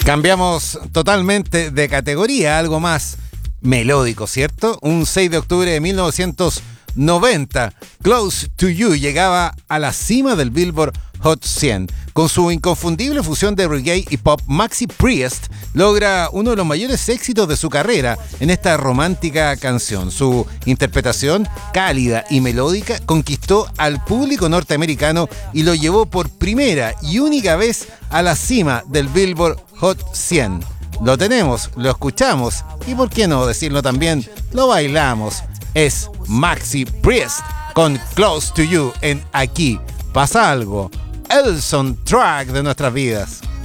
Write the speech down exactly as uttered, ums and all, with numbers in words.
Cambiamos totalmente de categoría, algo más melódico, ¿cierto? Un seis de octubre de mil novecientos noventa, Close to You llegaba a la cima del Billboard Hot cien. Con su inconfundible fusión de reggae y pop, Maxi Priest logra uno de los mayores éxitos de su carrera en esta romántica canción. Su interpretación cálida y melódica conquistó al público norteamericano y lo llevó por primera y única vez a la cima del Billboard Hot cien. Lo tenemos, lo escuchamos y, por qué no decirlo también, lo bailamos. Es Maxi Priest con Close to You en Aquí Pasa Algo, el soundtrack de nuestras vidas.